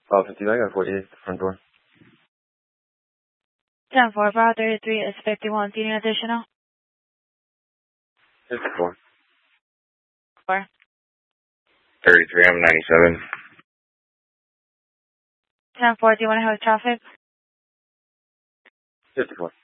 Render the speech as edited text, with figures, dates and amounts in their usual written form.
550, I got 48 at the front door. 10-4, Bravo 33 is 51. Do you need additional? 54. 4. 33, I'm 97. 10-4, do you want to have traffic? 54.